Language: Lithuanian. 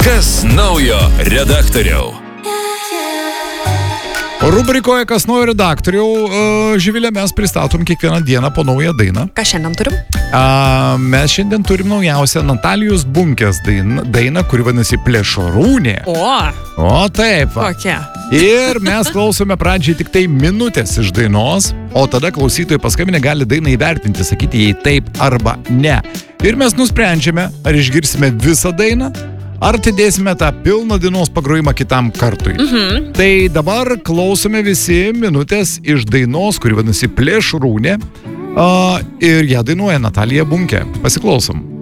Kas naujo redaktoriau? Rubrikoje Kas naujo redaktoriau, Živilė, mes pristatom kiekvieną dieną po naują dainą. Ką šiandien turim? Mes šiandien turim naujausią Natalijos Bunkės dainą, kuri vadinasi Plėšrūnė. O taip. Kokia? Ir mes klausome pradžiai tik tai minutės iš dainos, o tada klausytojai paskambinę gali dainą įvertinti, sakyti jai taip arba ne. Ir mes nusprendžiame, ar išgirsime visą dainą, ar atidėsime tą pilną dainos pagrojimą kitam kartui. Tai dabar klausome visi minutės iš dainos, kuri vadinasi Plėšrūnė, ir ją dainuoja Natalija Bunkė. Pasiklausom.